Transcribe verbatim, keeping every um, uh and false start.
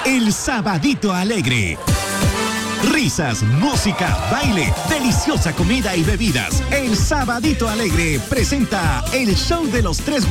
El Sabadito Alegre. Risas, música, baile, deliciosa comida y bebidas. El Sabadito Alegre presenta el show de los tres